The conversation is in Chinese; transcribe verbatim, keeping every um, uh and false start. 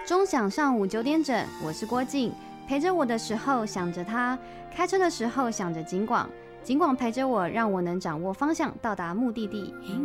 钟响上午九点整，我是郭静，陪着我的时候想着他，开车的时候想着景广，景广陪着我，让我能掌握方向，到达目的地。